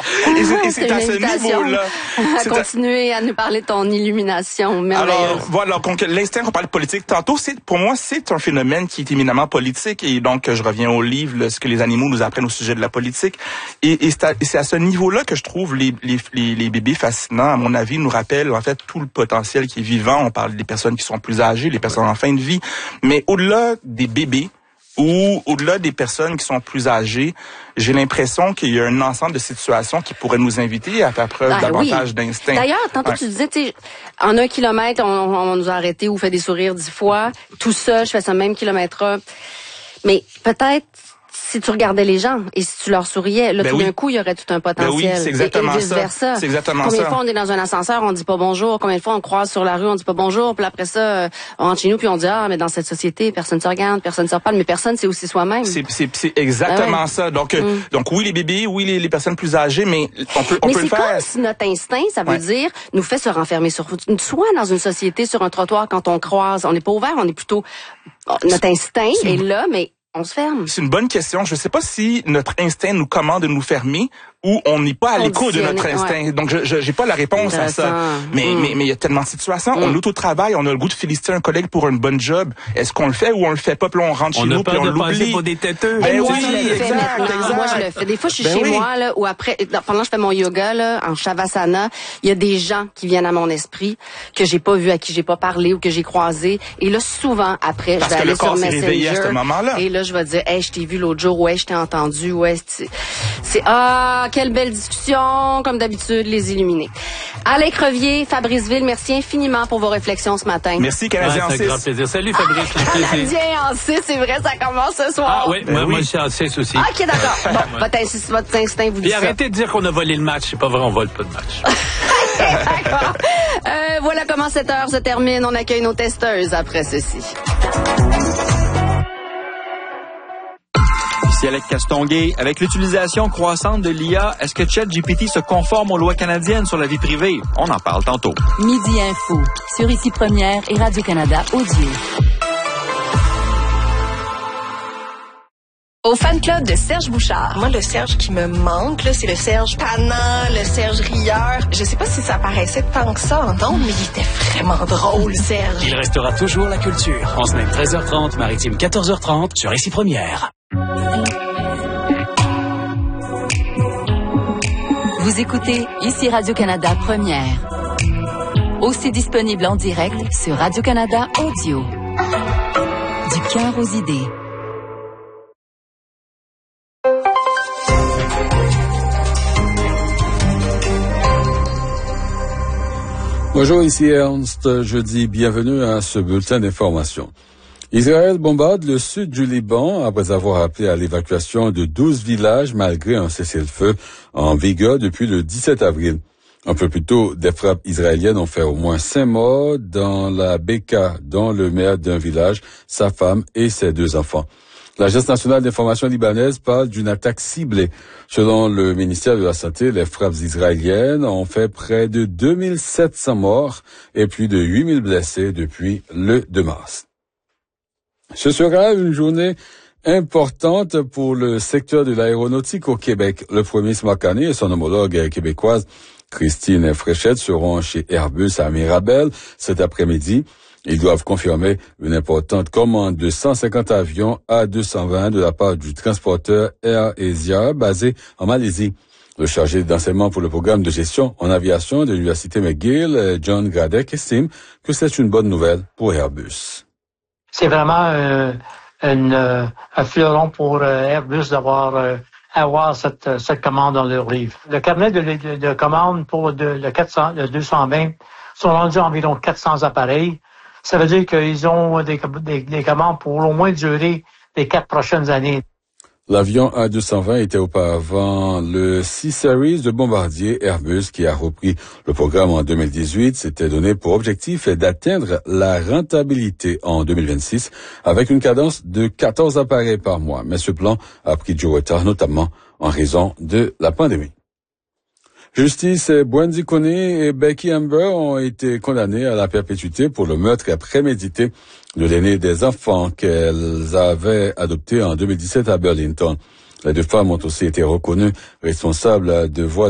Et c'est à ce niveau-là. À continuer à nous parler de ton illumination merveilleuse. Alors, voilà, donc l'instinct qu'on parle de politique tantôt, pour moi, c'est un phénomène qui est éminemment politique. Et donc, je reviens au livre, ce que les animaux nous apprennent au sujet de la politique. Et c'est à ce niveau-là que je trouve les bébés fascinants. À mon avis, nous rappellent en fait tout le potentiel qui est vivant. On parle des personnes qui sont plus âgées, les personnes en fin de vie. Mais au-delà des bébés, ou au-delà des personnes qui sont plus âgées, j'ai l'impression qu'il y a un ensemble de situations qui pourraient nous inviter à faire preuve davantage d'instinct. D'ailleurs, tantôt tu disais, en 1 kilomètre, on nous a arrêtés ou fait des sourires 10 fois. Tout ça, je fais ce même kilomètre-là. Mais peut-être, si tu regardais les gens et si tu leur souriais, là, tout d'un coup, il y aurait tout un potentiel. Oui, c'est exactement et vice-versa. C'est exactement Combien de fois on est dans un ascenseur, on dit pas bonjour. Combien de fois on croise sur la rue, on dit pas bonjour. Puis après ça, on rentre chez nous puis on dit mais dans cette société, personne se regarde, personne se reparle, mais personne c'est aussi soi-même. C'est exactement ça. Donc oui les bébés, oui les personnes plus âgées, mais on peut le faire. Mais c'est comme si notre instinct, ça veut dire, nous fait se renfermer sur soi dans une société, sur un trottoir quand on croise. On n'est pas ouvert, on est plutôt notre instinct est là, mais on se ferme. C'est une bonne question. Je ne sais pas si notre instinct nous commande de nous fermer ou on n'est pas à l'écoute de notre instinct. Donc, j'ai pas la réponse à ça. Mais il y a tellement de situations. On est au travail, on a le goût de féliciter un collègue pour une bonne job. Est-ce qu'on le fait ou on le fait pas? Puis là, on rentre chez nous puis on l'oublie. Pour des têteux. Moi, je le fais. Des fois, je suis chez moi, là, ou après, pendant que je fais mon yoga, là, en Shavasana, il y a des gens qui viennent à mon esprit, que j'ai pas vu, à qui j'ai pas parlé ou que j'ai croisé. Et là, souvent, après, je vais aller sur Messenger. À ce moment-là. Et là, je vais dire, je t'ai vu l'autre jour, je t'ai entendu, quelle belle discussion, comme d'habitude, les illuminés. Alain Crevier, Fabrice Ville, merci infiniment pour vos réflexions ce matin. Merci, Canadien en 6. C'est un grand plaisir. Salut, Fabrice. Canadien en 6, c'est vrai, ça commence ce soir. Ah oui, moi je suis en 6 aussi. OK, d'accord. Bon, votre instinct vous dit ça. Et arrêtez de dire qu'on a volé le match. C'est pas vrai, on vole pas de match. D'accord. Voilà comment cette heure se termine. On accueille nos testeuses après ceci. Ici Alex Castonguay. Avec l'utilisation croissante de l'IA, est-ce que ChatGPT se conforme aux lois canadiennes sur la vie privée? On en parle tantôt. Midi Info, sur Ici Première et Radio-Canada Audio. Au fan club de Serge Bouchard. Moi, le Serge qui me manque, là, c'est le Serge tannant, le Serge rieur. Je sais pas si ça paraissait tant que ça en ondes, mais il était vraiment drôle, Serge. Il restera toujours la culture. En semaine 13h30, maritime 14h30, sur Ici Première. Vous écoutez Ici Radio-Canada Première. Aussi disponible en direct sur Radio-Canada Audio. Du cœur aux idées. Bonjour, ici Ernst. Je dis bienvenue à ce bulletin d'information. Israël bombarde le sud du Liban après avoir appelé à l'évacuation de 12 villages malgré un cessez-le-feu en vigueur depuis le 17 avril. Un peu plus tôt, des frappes israéliennes ont fait au moins 5 morts dans la Beka, dont le maire d'un village, sa femme et ses 2 enfants. L'Agence nationale d'information libanaise parle d'une attaque ciblée. Selon le ministère de la Santé, les frappes israéliennes ont fait près de 2700 morts et plus de 8000 blessés depuis le 2 mars. Ce sera une journée importante pour le secteur de l'aéronautique au Québec. Le premier ministre Marc Carney et son homologue québécoise Christine Fréchette seront chez Airbus à Mirabel cet après-midi. Ils doivent confirmer une importante commande de 150 avions A220 de la part du transporteur Air Asia basé en Malaisie. Le chargé d'enseignement pour le programme de gestion en aviation de l'Université McGill, John Gradek, estime que c'est une bonne nouvelle pour Airbus. C'est vraiment un fleuron pour Airbus d'avoir avoir cette commande dans leur livre. Le carnet de commandes pour le 220 sont rendus à environ 400 appareils. Ça veut dire qu'ils ont des commandes pour au moins durer les 4 prochaines années. L'avion A220 était auparavant le C-Series de Bombardier. Airbus, qui a repris le programme en 2018, s'était donné pour objectif d'atteindre la rentabilité en 2026 avec une cadence de 14 appareils par mois. Mais ce plan a pris du retard, notamment en raison de la pandémie. Justice, Bwendy Coney et Becky Amber ont été condamnées à la perpétuité pour le meurtre prémédité de l'aîné des enfants qu'elles avaient adopté en 2017 à Burlington. Les 2 femmes ont aussi été reconnues responsables de voies